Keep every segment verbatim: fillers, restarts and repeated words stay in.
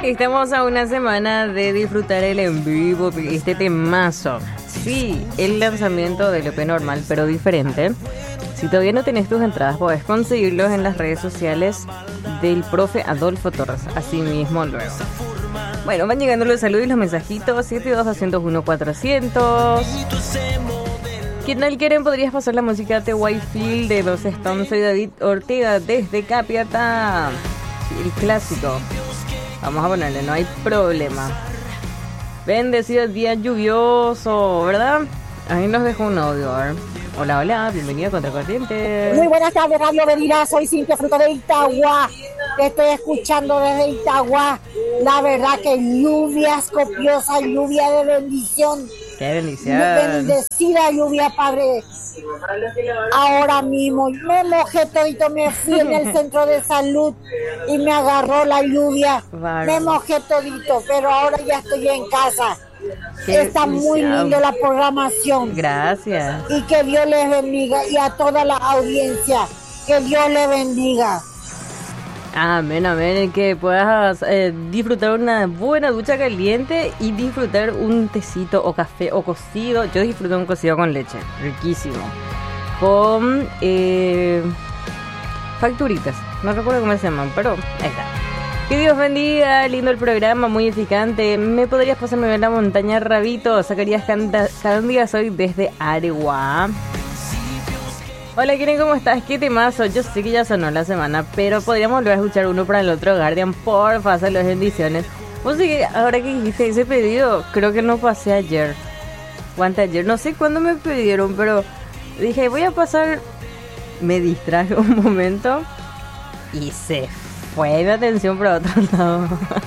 Estamos a una semana de disfrutar el en vivo, este temazo. Sí, el lanzamiento del E P normal, pero diferente. Si todavía no tenés tus entradas, podés conseguirlos en las redes sociales del profe Adolfo Torres. Así mismo luego. Bueno, van llegando los saludos y los mensajitos. siete dos dos cero uno cuatrocientos. ¿Qué tal, quieren? ¿Podrías pasar la música de Whitefield de los Stones? Soy David Ortega desde Capiatá. El clásico. Vamos a ponerle, no hay problema. Bendecido día lluvioso, ¿verdad? Ahí nos dejó un audio, a ver. Hola, hola, bienvenido a Contracorriente. Muy buenas tardes, Radio Medina, soy Cintia Fruto de Itagua. Te estoy escuchando desde Itagua. La verdad que lluvia copiosa, lluvia de bendición. Qué bendición. Bendecida lluvia, Padre. Ahora mismo me mojé todito, me fui en el centro de salud y me agarró la lluvia. Vale. Me mojé todito, pero ahora ya estoy en casa. Qué Está muy lindo la programación. Gracias. Y que Dios les bendiga, y a toda la audiencia, que Dios les bendiga. Amén, amén. Que puedas eh, disfrutar una buena ducha caliente y disfrutar un tecito o café o cocido. Yo disfruto un cocido con leche, riquísimo. Con eh, facturitas. No recuerdo cómo se llaman, pero ahí está. Que Dios bendiga, lindo el programa, muy edificante. ¿Me podrías pasarme en la montaña, Rabito? Zacarías Cándiga, soy desde Areguá. Hola, ¿quieren? ¿Cómo estás? ¿Qué temazo? Yo sé que ya sonó la semana, pero podríamos volver a escuchar uno para el otro. Guardian, porfa, hacer las bendiciones. Vos sí que ahora que dijiste ese pedido, creo que no pasé ayer. O antes ayer, no sé cuándo me pidieron, pero dije, voy a pasar. Me distraje un momento y se fue mi atención para otro lado.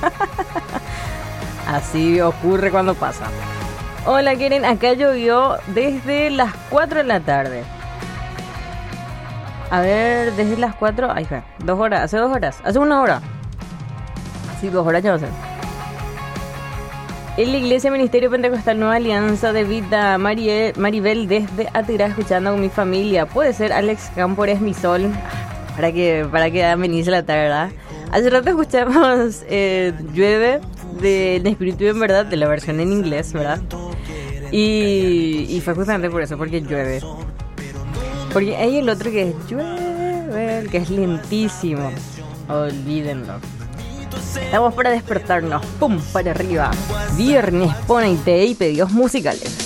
Así ocurre cuando pasa. Hola, ¿quieren? Acá llovió desde las cuatro de la tarde. A ver, desde las cuatro, ahí fue, dos horas, hace dos horas, hace una hora. Sí, dos horas ya va a ser. En la Iglesia Ministerio Pentecostal Nueva Alianza de Vida, Marie, Maribel desde Atirá, escuchando con mi familia. Puede ser Alex Cámpores, mi sol, para que para que amenice la tarde, ¿verdad? Hace rato escuchamos eh, Llueve de En Espíritu y en Verdad, de la versión en inglés, ¿verdad? Y, y fue justamente por eso, porque llueve. Porque hay el otro que es llueve, que es lentísimo. Olvídenlo. Estamos para despertarnos. ¡Pum! Para arriba. Viernes, ponete y pedidos musicales.